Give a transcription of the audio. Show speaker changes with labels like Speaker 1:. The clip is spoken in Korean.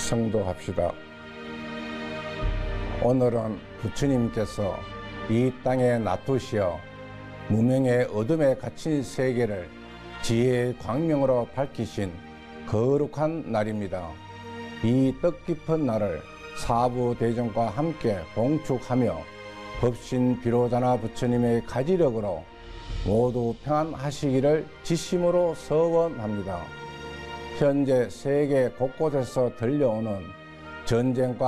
Speaker 1: 성도합시다. 오늘은 부처님께서 이 땅에 놔두시어 무명의 어둠에 갇힌 세계를 지혜의 광명으로 밝히신 거룩한 날입니다. 이 뜻깊은 날을 사부대전과 함께 봉축하며 법신 비로자나 부처님의 가지력으로 모두 평안하시기를 진심으로 서원합니다. 현재 세계 곳곳에서 들려오는 전쟁과